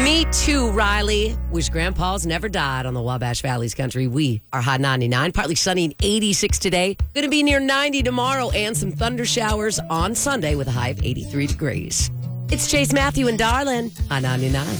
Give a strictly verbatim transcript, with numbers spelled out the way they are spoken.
Me too, Riley. Wish grandpas never died on the Wabash Valley's country. We are Hot ninety-nine, partly sunny and eighty-six today. Going to be near ninety tomorrow and some thunder showers on Sunday with a high of eighty-three degrees. It's Chase, Matthew, and Darlin, Hot ninety-nine.